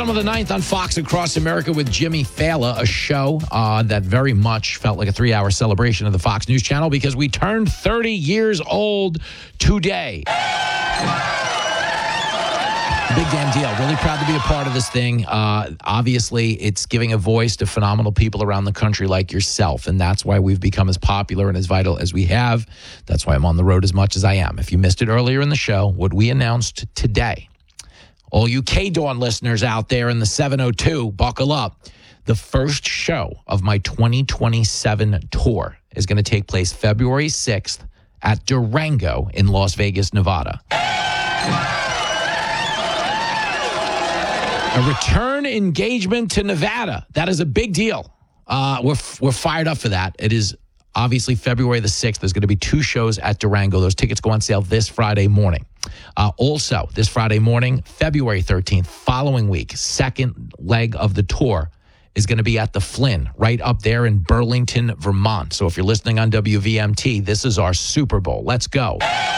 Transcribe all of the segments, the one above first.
Bottom of the ninth on Fox Across America with Jimmy Fallon, a show that very much felt like a 3-hour celebration of the Fox News Channel because we turned 30 years old today. Big damn deal. Really proud to be a part of this thing. Obviously, it's giving a voice to phenomenal people around the country like yourself, and that's why we've become as popular and as vital as we have. That's why I'm on the road as much as I am. If you missed it earlier in the show, what we announced today, all you K-Dawn listeners out there in the 702, buckle up. The first show of my 2027 tour is going to take place February 6th at Durango in Las Vegas, Nevada. A return engagement to Nevada. That is a big deal. We're fired up for that. It is obviously February the 6th. There's going to be 2 shows at Durango. Those tickets go on sale this Friday morning. Also, this Friday morning, February 13th, following week, second leg of the tour is going to be at the Flynn, right up there in Burlington, Vermont. So if you're listening on WVMT, this is our Super Bowl. Let's go.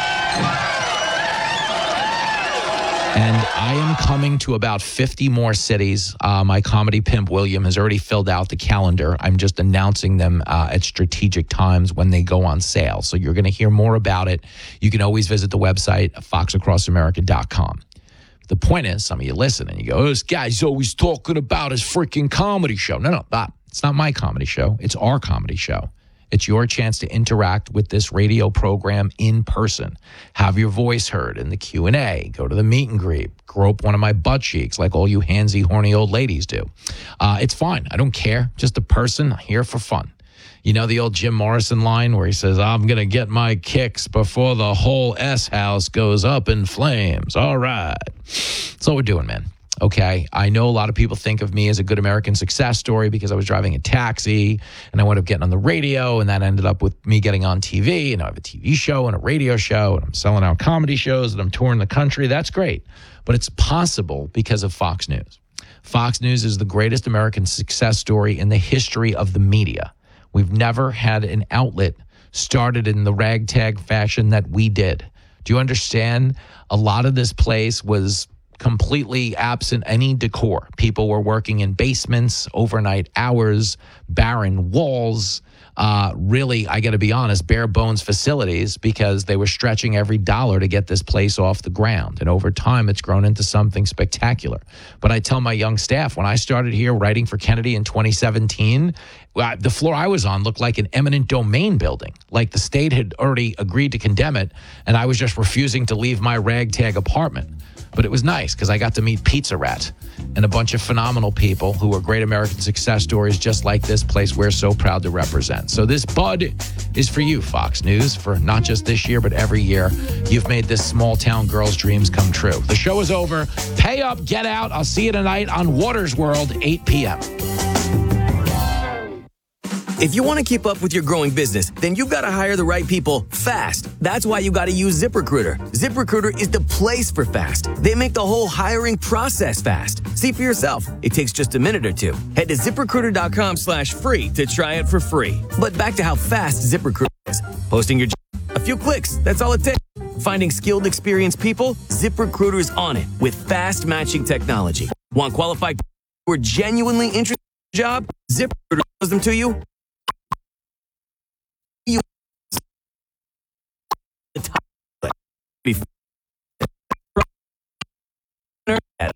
And I am coming to about 50 more cities. My comedy pimp, William, has already filled out the calendar. I'm just announcing them at strategic times when they go on sale. So you're going to hear more about it. You can always visit the website, foxacrossamerica.com. The point is, some of you listen and you go, oh, this guy's always talking about his freaking comedy show. No, it's not my comedy show. It's our comedy show. It's your chance to interact with this radio program in person. Have your voice heard in the Q&A. Go to the meet and greet. Grope one of my butt cheeks like all you handsy, horny old ladies do. It's fine. I don't care. Just a person here for fun. You know the old Jim Morrison line where he says, I'm going to get my kicks before the whole S-house goes up in flames. All right. That's what we're doing, man. Okay, I know a lot of people think of me as a good American success story because I was driving a taxi and I wound up getting on the radio and that ended up with me getting on TV and I have a TV show and a radio show and I'm selling out comedy shows and I'm touring the country. That's great. But it's possible because of Fox News. Fox News is the greatest American success story in the history of the media. We've never had an outlet started in the ragtag fashion that we did. Do you understand? A lot of this place was completely absent any decor. People were working in basements, overnight hours, barren walls, really, I got to be honest, bare bones facilities because they were stretching every dollar to get this place off the ground. And over time, it's grown into something spectacular. But I tell my young staff, when I started here writing for Kennedy in 2017, the floor I was on looked like an eminent domain building. Like the state had already agreed to condemn it, and I was just refusing to leave my ragtag apartment. But it was nice because I got to meet Pizza Rat and a bunch of phenomenal people who are great American success stories just like this place we're so proud to represent. So this bud is for you, Fox News, for not just this year, but every year. You've made this small town girl's dreams come true. The show is over. Pay up, get out. I'll see you tonight on Waters World, 8 p.m. If you want to keep up with your growing business, then you've got to hire the right people fast. That's why you got to use ZipRecruiter. ZipRecruiter is the place for fast. They make the whole hiring process fast. See for yourself. It takes just a minute or two. Head to ZipRecruiter.com/free to try it for free. But back to how fast ZipRecruiter is. Posting your job, a few clicks, that's all it takes. Finding skilled, experienced people? ZipRecruiter is on it with fast matching technology. Want qualified people who are genuinely interested in your job? ZipRecruiter shows them to you. The top